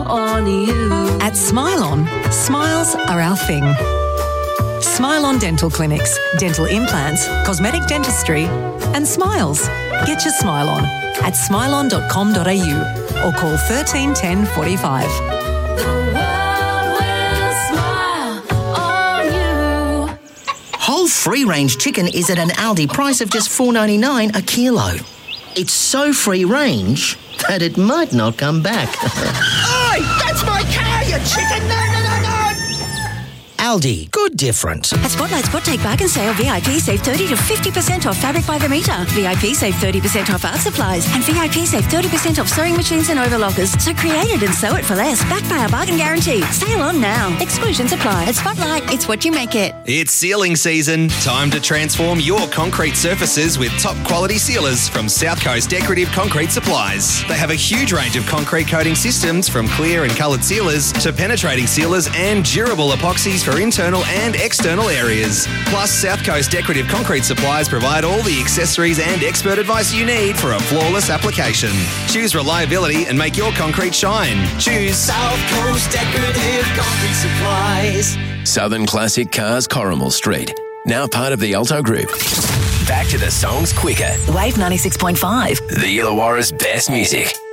on you. At Smile On, smiles are our thing. Smile On Dental Clinics, dental implants, cosmetic dentistry and smiles. Get your smile on at smileon.com.au or call 13 10 45. The world will smile on you. Whole free-range chicken is at an Aldi price of just $4.99 a kilo. It's so free-range that it might not come back. Oi! That's my car, you chicken! No! Aldi, good different. At Spotlight Spot Take Bargain Sale, VIP save 30 to 50% off fabric by the metre. VIP save 30% off art supplies. And VIP save 30% off sewing machines and overlockers. So create it and sew it for less. Backed by our bargain guarantee. Sale on now. Exclusions apply. At Spotlight, it's what you make it. It's sealing season. Time to transform your concrete surfaces with top quality sealers from South Coast Decorative Concrete Supplies. They have a huge range of concrete coating systems from clear and coloured sealers to penetrating sealers and durable epoxies for internal and external areas. Plus, South Coast Decorative Concrete Supplies provide all the accessories and expert advice you need for a flawless application. Choose reliability and make your concrete shine. Choose South Coast Decorative Concrete Supplies. Southern Classic Cars, Corrimal Street. Now part of the Alto Group. Back to the songs quicker. Wave 96.5. The Illawarra's best music.